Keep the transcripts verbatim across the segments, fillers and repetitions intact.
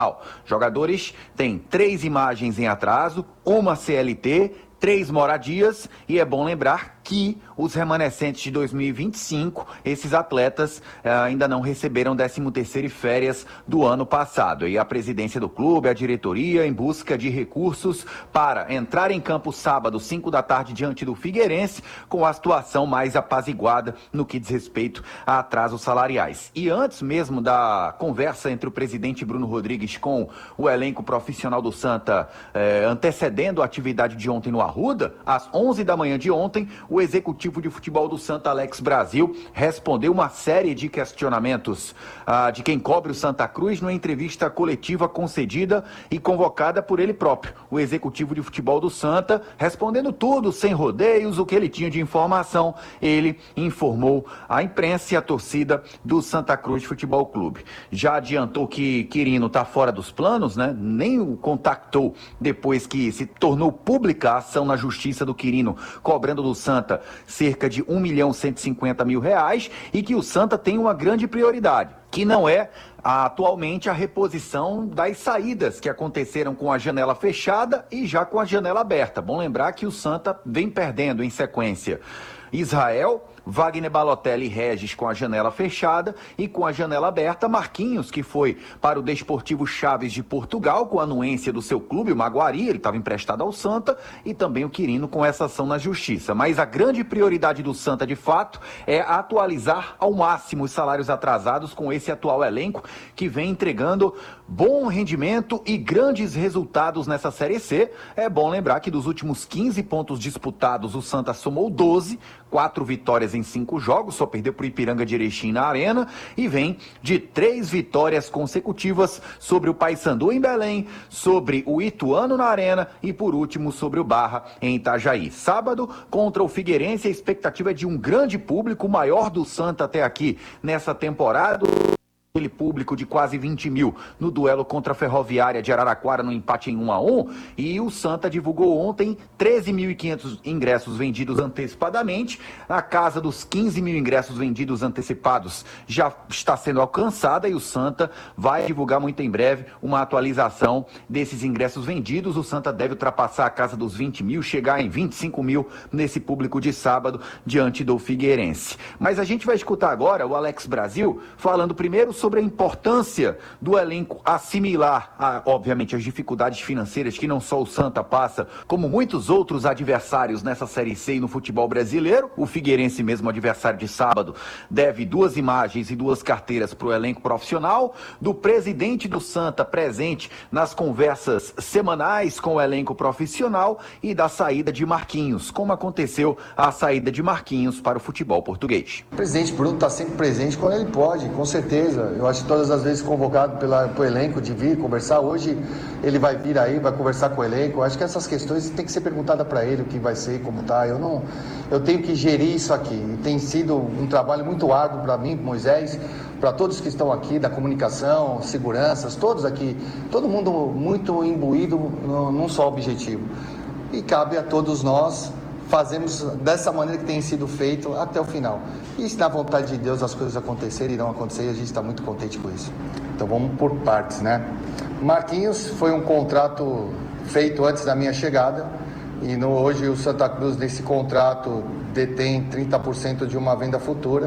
Jogadores têm três imagens em atraso, uma C L T, três moradias e é bom lembrar que os remanescentes de dois mil e vinte e cinco, esses atletas eh, ainda não receberam décimo terceiro e férias do ano passado. E a presidência do clube, a diretoria, em busca de recursos para entrar em campo sábado, cinco da tarde, diante do Figueirense, com a situação mais apaziguada no que diz respeito a atrasos salariais. E antes mesmo da conversa entre o presidente Bruno Rodrigues com o elenco profissional do Santa, eh, antecedendo a atividade de ontem no Arruda, às onze da manhã de ontem, o executivo de futebol do Santa, Alex Brasil, respondeu uma série de questionamentos ah, de quem cobre o Santa Cruz numa entrevista coletiva concedida e convocada por ele próprio. O executivo de futebol do Santa, respondendo tudo, sem rodeios, o que ele tinha de informação, ele informou a imprensa e a torcida do Santa Cruz Futebol Clube. Já adiantou que Quirino está fora dos planos, né? Nem o contactou depois que se tornou pública a ação na justiça do Quirino, cobrando do Santa cerca de um milhão cento e cinquenta mil reais, e que o Santa tem uma grande prioridade, que não é atualmente a reposição das saídas que aconteceram com a janela fechada e já com a janela aberta. Bom lembrar que o Santa vem perdendo em sequência Israel, Wagner Balotelli e Regis com a janela fechada, e com a janela aberta, Marquinhos, que foi para o Desportivo Chaves de Portugal com a anuência do seu clube, o Maguari, ele estava emprestado ao Santa, e também o Quirino com essa ação na justiça. Mas a grande prioridade do Santa, de fato, é atualizar ao máximo os salários atrasados com esse atual elenco, que vem entregando bom rendimento e grandes resultados nessa Série C. É bom lembrar que dos últimos quinze pontos disputados, o Santa somou doze, quatro vitórias em cinco jogos, só perdeu para o Ipiranga de Erechim na Arena, e vem de três vitórias consecutivas sobre o Paysandu em Belém, sobre o Ituano na Arena e, por último, sobre o Barra em Itajaí. Sábado, contra o Figueirense, a expectativa é de um grande público, o maior do Santa até aqui nessa temporada. Aquele público de quase vinte mil no duelo contra a Ferroviária de Araraquara no empate em um a um, e o Santa divulgou ontem treze mil e quinhentos ingressos vendidos antecipadamente. A casa dos quinze mil ingressos vendidos antecipados já está sendo alcançada, e o Santa vai divulgar muito em breve uma atualização desses ingressos vendidos. O Santa deve ultrapassar a casa dos vinte mil, chegar em vinte e cinco mil nesse público de sábado diante do Figueirense. Mas a gente vai escutar agora o Alex Brasil falando primeiro sobre a importância do elenco assimilar, a, obviamente, as dificuldades financeiras que não só o Santa passa, como muitos outros adversários nessa Série C e no futebol brasileiro. O Figueirense, mesmo adversário de sábado, deve duas imagens e duas carteiras para o elenco profissional. Do presidente do Santa presente nas conversas semanais com o elenco profissional, e da saída de Marquinhos, como aconteceu a saída de Marquinhos para o futebol português. O presidente Bruno está sempre presente quando ele pode, com certeza. Eu acho que todas as vezes convocado pela, pelo elenco de vir conversar. Hoje ele vai vir aí, vai conversar com o elenco. Eu acho que essas questões tem que ser perguntada para ele, o que vai ser, como tá. Eu não, eu tenho que gerir isso aqui. E tem sido um trabalho muito árduo para mim, Moisés, para todos que estão aqui, da comunicação, seguranças, todos aqui, todo mundo muito imbuído no, num só objetivo. E cabe a todos nós fazemos dessa maneira que tem sido feito até o final. E se na vontade de Deus as coisas acontecerem, irão acontecer, e a gente está muito contente com isso. Então vamos por partes, né? Marquinhos foi um contrato feito antes da minha chegada, e no, hoje o Santa Cruz, nesse contrato, detém trinta por cento de uma venda futura.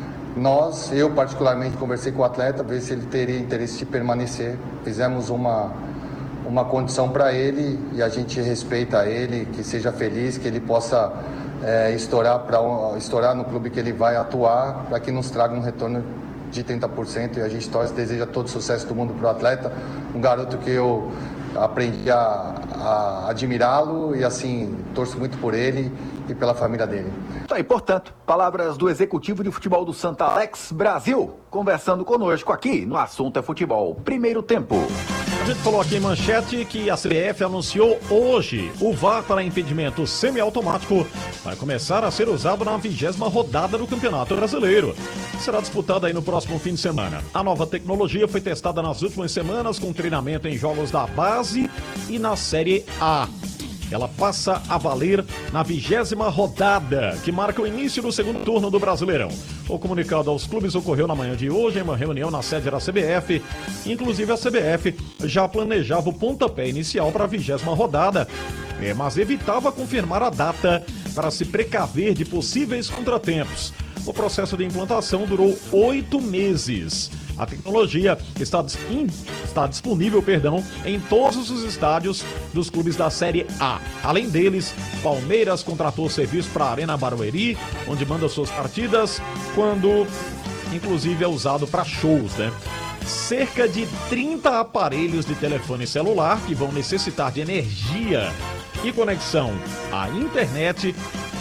Nós, eu particularmente, conversei com o atleta, ver se ele teria interesse de permanecer. Fizemos uma... uma condição para ele, e a gente respeita ele, que seja feliz, que ele possa é, estourar, pra, estourar no clube que ele vai atuar, para que nos traga um retorno de trinta por cento, e a gente torce, deseja todo o sucesso do mundo para o atleta, um garoto que eu aprendi a, a admirá-lo, e assim, torço muito por ele e pela família dele. Tá, e portanto, palavras do executivo de futebol do Santa, Alex Brasil, conversando conosco aqui no Assunto é Futebol. Primeiro tempo. A gente falou aqui em manchete que a C B F anunciou hoje o V A R para impedimento semiautomático vai começar a ser usado na vigésima rodada do Campeonato Brasileiro. Será disputada aí no próximo fim de semana. A nova tecnologia foi testada nas últimas semanas com treinamento em jogos da base e na Série A. ela passa a valer na vigésima rodada, que marca o início do segundo turno do Brasileirão. O comunicado aos clubes ocorreu na manhã de hoje em uma reunião na sede da C B F. Inclusive a C B F já planejava o pontapé inicial para a vigésima rodada, é, mas evitava confirmar a data para se precaver de possíveis contratempos. O processo de implantação durou oito meses. A tecnologia está, está disponível perdão, em todos os estádios dos clubes da Série A. Além deles, Palmeiras contratou serviço para a Arena Barueri, onde manda suas partidas, quando inclusive é usado para shows, né? Cerca de trinta aparelhos de telefone celular que vão necessitar de energia e conexão à internet.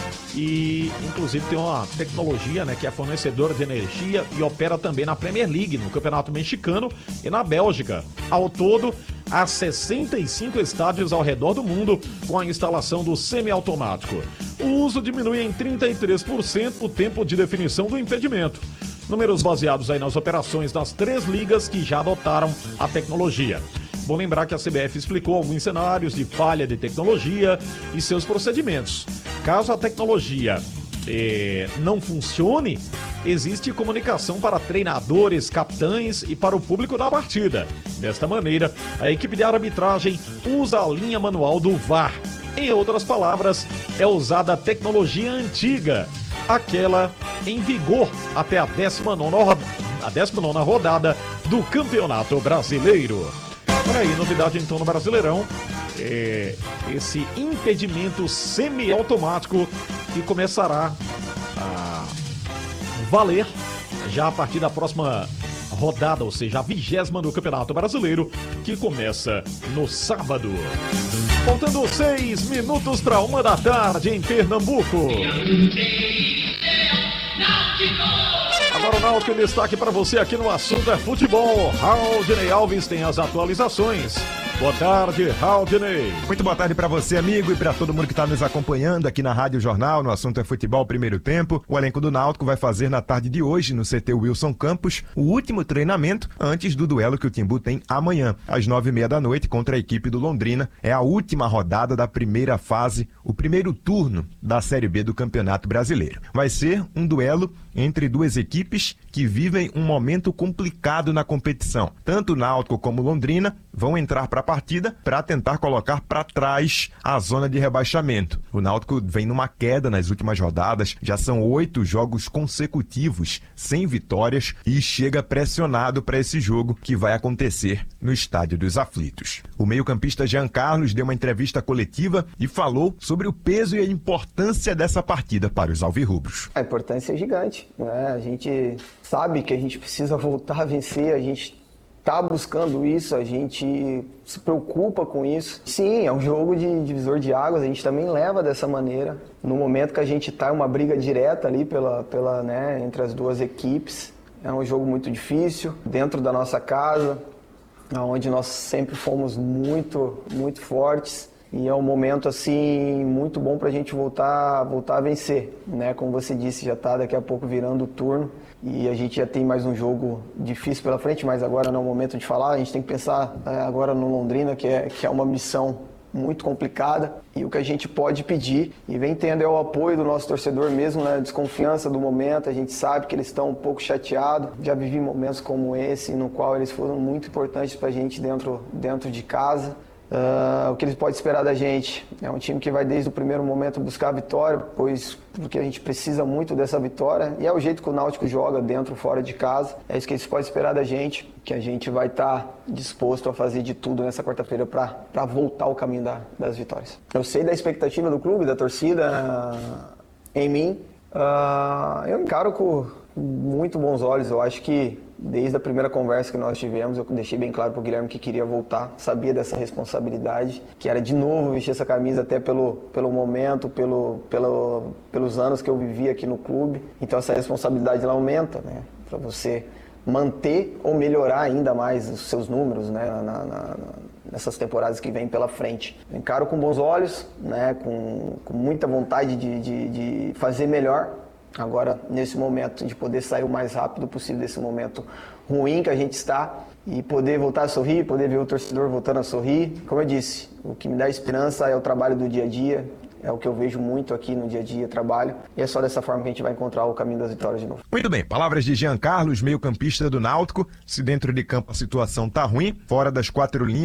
E, inclusive, tem uma tecnologia, né, que é fornecedora de energia e opera também na Premier League, no Campeonato Mexicano e na Bélgica. Ao todo, há sessenta e cinco estádios ao redor do mundo com a instalação do semiautomático. O uso diminui em trinta e três por cento o tempo de definição do impedimento. Números baseados aí nas operações das três ligas que já adotaram a tecnologia. Bom lembrar que a C B F explicou alguns cenários de falha de tecnologia e seus procedimentos. Caso a tecnologia eh, não funcione, existe comunicação para treinadores, capitães e para o público da partida. Desta maneira, a equipe de arbitragem usa a linha manual do V A R. Em outras palavras, é usada a tecnologia antiga, aquela em vigor até a décima nona rodada do Campeonato Brasileiro. Olha aí, novidade então no Brasileirão, é esse impedimento semiautomático que começará a valer já a partir da próxima rodada, ou seja, a vigésima do Campeonato Brasileiro, que começa no sábado. Faltando seis minutos para uma da tarde em Pernambuco. Agora o Náutico em destaque para você aqui no Assunto é Futebol. Raudinei Alves tem as atualizações. Boa tarde, Raudinei. Muito boa tarde para você, amigo, e para todo mundo que está nos acompanhando aqui na Rádio Jornal, no Assunto é Futebol Primeiro Tempo. O elenco do Náutico vai fazer na tarde de hoje, no C T Wilson Campos, o último treinamento antes do duelo que o Timbu tem amanhã, às nove e meia da noite, contra a equipe do Londrina. É a última rodada da primeira fase, o primeiro turno da Série B do Campeonato Brasileiro. Vai ser um duelo entre duas equipes que vivem um momento complicado na competição. Tanto o Náutico como o Londrina vão entrar para a partida para tentar colocar para trás a zona de rebaixamento. O Náutico vem numa queda nas últimas rodadas, já são oito jogos consecutivos sem vitórias e chega pressionado para esse jogo que vai acontecer no Estádio dos Aflitos. O meio-campista Jean Carlos deu uma entrevista coletiva e falou sobre o peso e a importância dessa partida para os alvirrubros. A importância é gigante, né? A gente sabe que a gente precisa voltar a vencer, a gente está buscando isso, a gente se preocupa com isso. Sim, é um jogo de divisor de águas, a gente também leva dessa maneira. No momento que a gente está em uma briga direta ali pela, pela, né, entre as duas equipes, é um jogo muito difícil, dentro da nossa casa, onde nós sempre fomos muito, muito fortes. E é um momento assim muito bom para a gente voltar, voltar a vencer, né? Como você disse, já está daqui a pouco virando o turno e a gente já tem mais um jogo difícil pela frente, mas agora não é o momento de falar. A gente tem que pensar é, agora no Londrina, que é, que é uma missão muito complicada, e o que a gente pode pedir e vem tendo é o apoio do nosso torcedor mesmo, né? Desconfiança do momento. A gente sabe que eles estão um pouco chateados. Já vivi momentos como esse, no qual eles foram muito importantes para a gente dentro, dentro de casa. Uh, o que eles podem esperar da gente é um time que vai desde o primeiro momento buscar a vitória, pois porque a gente precisa muito dessa vitória, e é o jeito que o Náutico joga dentro e fora de casa. É isso que eles podem esperar da gente, que a gente vai estar tá disposto a fazer de tudo nessa quarta-feira para voltar ao caminho da, das vitórias. Eu sei da expectativa do clube, da torcida uh, em mim. Uh, eu encaro com muito bons olhos. Eu acho que desde a primeira conversa que nós tivemos, eu deixei bem claro para o Guilherme que queria voltar, sabia dessa responsabilidade, que era de novo vestir essa camisa até pelo, pelo momento, pelo, pelo, pelos anos que eu vivi aqui no clube. Então essa responsabilidade ela aumenta, né, para você manter ou melhorar ainda mais os seus números, né, na, na, na, nessas temporadas que vêm pela frente. Eu encaro com bons olhos, né, com, com muita vontade de, de, de fazer melhor. Agora, nesse momento, de poder sair o mais rápido possível desse momento ruim que a gente está, e poder voltar a sorrir, poder ver o torcedor voltando a sorrir. Como eu disse, o que me dá esperança é o trabalho do dia a dia, é o que eu vejo muito aqui no dia a dia, trabalho, e é só dessa forma que a gente vai encontrar o caminho das vitórias de novo. Muito bem, palavras de Jean Carlos, meio-campista do Náutico. Se dentro de campo a situação tá ruim, fora das quatro linhas,